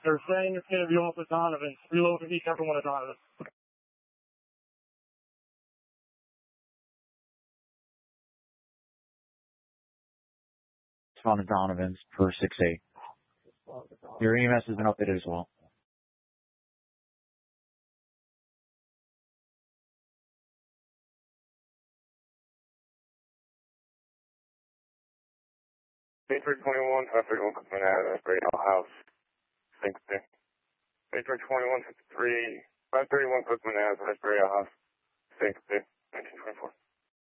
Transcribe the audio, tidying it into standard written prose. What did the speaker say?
They're saying it's going to be off with Donovan. Reload to each every one of Donovan. Spawn of Donovan's per 6-8. Your EMS has been updated as well. Patriot 21, 531 Cookman Ave, Asbury House. Thanks, Patriot 21, 531 Cookman Ave, Asbury House. Thanks, 1924.